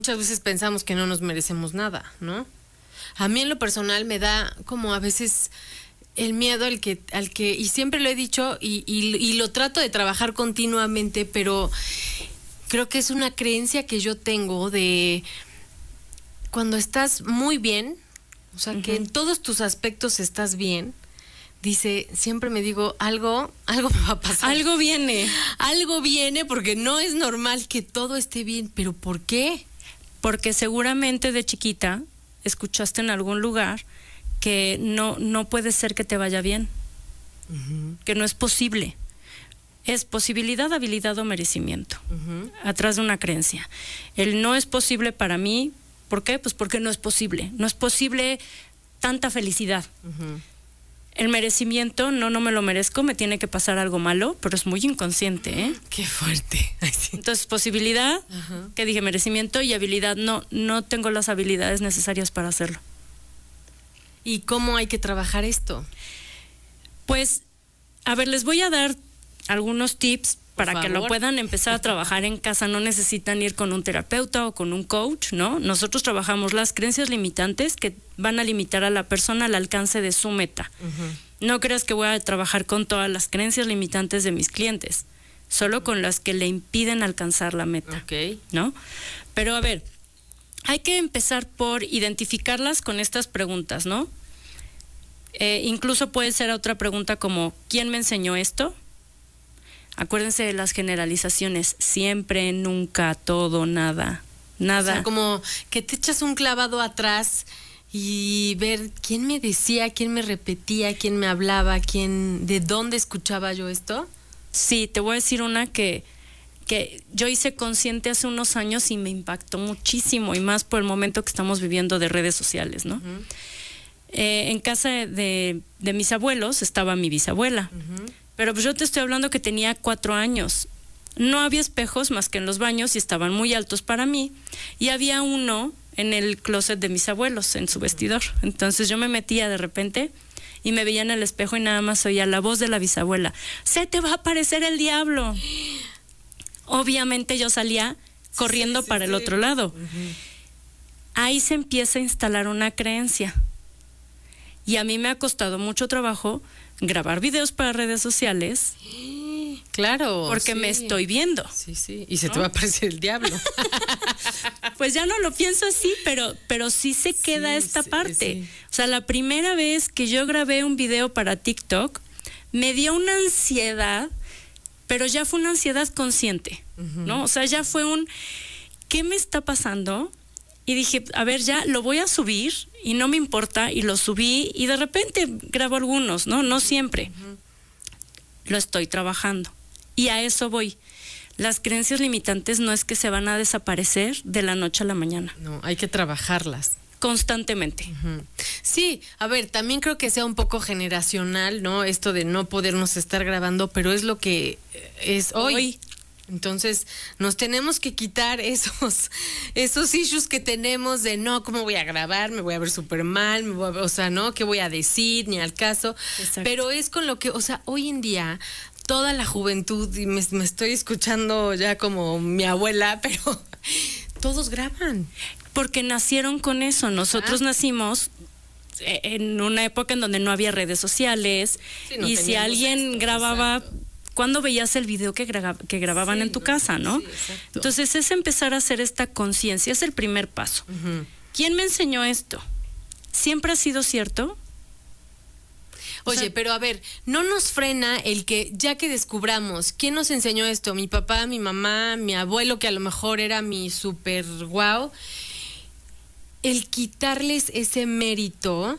Muchas veces pensamos que no nos merecemos nada, ¿no? A mí en lo personal me da como a veces el miedo al que y siempre lo he dicho y lo trato de trabajar continuamente, pero creo que es una creencia que yo tengo de cuando estás muy bien, o sea, que en todos tus aspectos estás bien, siempre me digo, algo me va a pasar. Algo viene. Algo viene porque no es normal que todo esté bien, pero ¿por qué? Porque seguramente de chiquita escuchaste en algún lugar que no puede ser que te vaya bien, que no es posible. Es posibilidad, habilidad o merecimiento, atrás de una creencia. El no es posible para mí, ¿por qué? Pues porque no es posible. No es posible tanta felicidad. El merecimiento, no me lo merezco, me tiene que pasar algo malo, pero es muy inconsciente, ¿eh? ¡Qué fuerte! Ay, sí. Entonces, posibilidad, que dije merecimiento, y habilidad, no tengo las habilidades necesarias para hacerlo. ¿Y cómo hay que trabajar esto? Pues, a ver, les voy a dar algunos tips para que lo puedan empezar a trabajar en casa. No necesitan ir con un terapeuta o con un coach, ¿no? Nosotros trabajamos las creencias limitantes que van a limitar a la persona al alcance de su meta. No creas que voy a trabajar con todas las creencias limitantes de mis clientes, solo con las que le impiden alcanzar la meta, ¿no? Pero a ver, hay que empezar por identificarlas con estas preguntas, ¿no? Incluso puede ser otra pregunta como, ¿quién me enseñó esto? Acuérdense de las generalizaciones, siempre, nunca, todo, nada. O sea, como que te echas un clavado atrás y ver quién me decía, quién me repetía, quién me hablaba, de dónde escuchaba yo esto. Sí, te voy a decir una que yo hice consciente hace unos años y me impactó muchísimo, y más por el momento que estamos viviendo de redes sociales, ¿no? En casa de mis abuelos estaba mi bisabuela. Pero pues yo te estoy hablando que tenía 4 años. No había espejos más que en los baños y estaban muy altos para mí. Y había uno en el closet de mis abuelos, en su vestidor. Entonces yo me metía de repente y me veía en el espejo y nada más oía la voz de la bisabuela. ¡Se te va a aparecer el diablo! Obviamente yo salía corriendo para el otro lado. Ahí se empieza a instalar una creencia. Y a mí me ha costado mucho trabajo grabar videos para redes sociales. Claro. Porque me estoy viendo. Sí. Y se te va a aparecer el diablo. Pues ya no lo pienso así, pero sí se queda esta parte. O sea, la primera vez que yo grabé un video para TikTok, me dio una ansiedad, pero ya fue una ansiedad consciente, ¿no? O sea, ya fue ¿qué me está pasando? Y dije, a ver, ya lo voy a subir y no me importa, y lo subí y de repente grabo algunos, ¿no? No siempre. Lo estoy trabajando y a eso voy. Las creencias limitantes no es que se van a desaparecer de la noche a la mañana. No, hay que trabajarlas. Constantemente. Sí, a ver, también creo que sea un poco generacional, ¿no? Esto de no podernos estar grabando, pero es lo que es hoy. Entonces, nos tenemos que quitar esos issues que tenemos de no, ¿cómo voy a grabar? Me voy a ver súper mal, o sea, ¿no? ¿Qué voy a decir? Ni al caso. Exacto. Pero es con lo que, o sea, hoy en día, toda la juventud, y me estoy escuchando ya como mi abuela, pero todos graban. Porque nacieron con eso. Nosotros nacimos en una época en donde no había redes sociales, y si alguien grababa... ¿Cuándo veías el video que grababan en tu casa, no? Sí, entonces es empezar a hacer esta conciencia, es el primer paso. ¿Quién me enseñó esto? ¿Siempre ha sido cierto? Oye, pero a ver, ¿no nos frena el que ya que descubramos quién nos enseñó esto? Mi papá, mi mamá, mi abuelo, que a lo mejor era mi súper guau, el quitarles ese mérito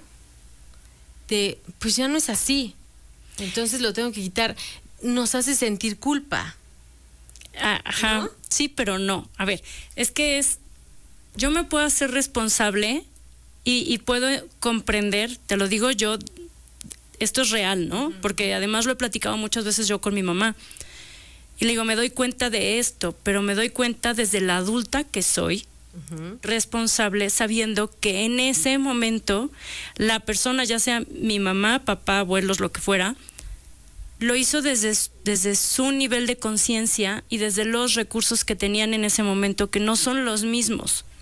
de, pues ya no es así, entonces lo tengo que quitar, nos hace sentir culpa. Ajá, ¿no? Sí, pero no. A ver, es que yo me puedo hacer responsable y puedo comprender, te lo digo yo, esto es real, ¿no? Porque además lo he platicado muchas veces yo con mi mamá. Y le digo, me doy cuenta de esto, pero me doy cuenta desde la adulta que soy, responsable, sabiendo que en ese momento la persona, ya sea mi mamá, papá, abuelos, lo que fuera, lo hizo desde su nivel de conciencia y desde los recursos que tenían en ese momento, que no son los mismos.